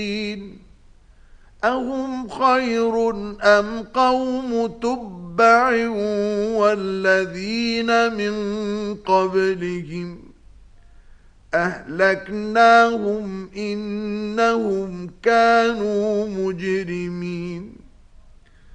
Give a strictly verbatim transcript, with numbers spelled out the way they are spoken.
أهم خير أم قوم تبع والذين من قبلهم أهلكناهم إنهم كانوا مجرمين